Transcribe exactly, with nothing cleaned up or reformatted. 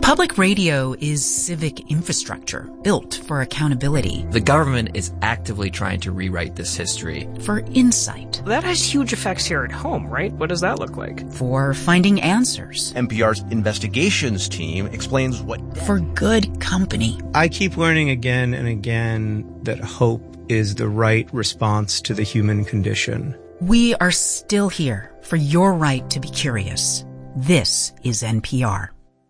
Public radio is civic infrastructure built for accountability. The government is actively trying to rewrite this history. For insight. That has huge effects here at home, right? What does that look like? For finding answers. N P R's investigations team explains what... For good company. I keep learning again and again that hope is the right response to the human condition. We are still here for your right to be curious. This is N P R.